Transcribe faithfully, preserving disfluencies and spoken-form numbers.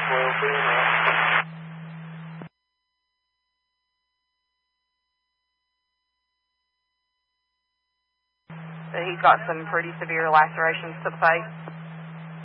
will be met. So he's got some pretty severe lacerations to the face.